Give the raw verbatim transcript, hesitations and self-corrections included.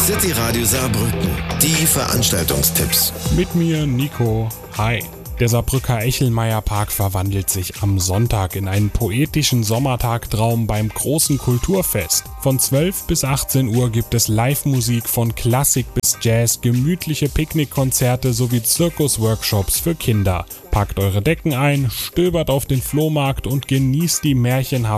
City Radio Saarbrücken. Die Veranstaltungstipps. Mit mir Nico. Hi. Der Saarbrücker Echelmeierpark verwandelt sich am Sonntag in einen poetischen Sommertagtraum beim großen Kulturfest. Von zwölf bis achtzehn Uhr gibt es Live-Musik von Klassik bis Jazz, gemütliche Picknickkonzerte sowie Zirkusworkshops für Kinder. Packt eure Decken ein, stöbert auf den Flohmarkt und genießt die märchenhafte